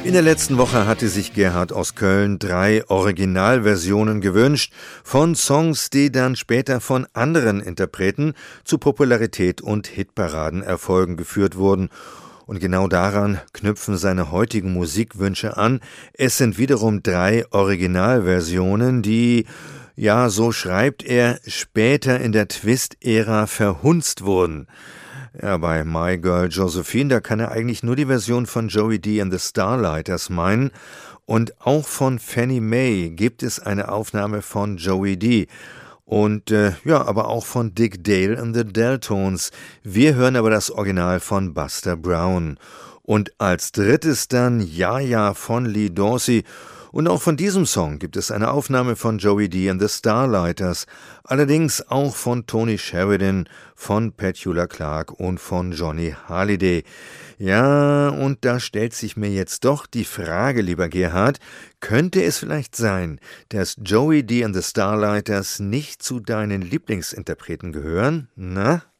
In der letzten Woche hatte sich Gerhard aus Köln 3 Originalversionen gewünscht von Songs, die dann später von anderen Interpreten zu Popularität und Hitparadenerfolgen geführt wurden. Und genau daran knüpfen seine heutigen Musikwünsche an. Es sind wiederum 3 Originalversionen, die, ja, so schreibt er, später in der Twist-Ära verhunzt wurden. Ja, bei My Girl Josephine, da kann er eigentlich nur die Version von Joey D and the Starlighters meinen. Und auch von Fannie Mae gibt es eine Aufnahme von Joey D. Und aber auch von Dick Dale and the Deltones. Wir hören aber das Original von Buster Brown. Und als drittes dann Ja Ja von Lee Dorsey. Und auch von diesem Song gibt es eine Aufnahme von Joey D and the Starlighters, allerdings auch von Tony Sheridan, von Petula Clark und von Johnny Hallyday. Ja, und da stellt sich mir jetzt doch die Frage, lieber Gerhard, könnte es vielleicht sein, dass Joey D and the Starlighters nicht zu deinen Lieblingsinterpreten gehören? Na?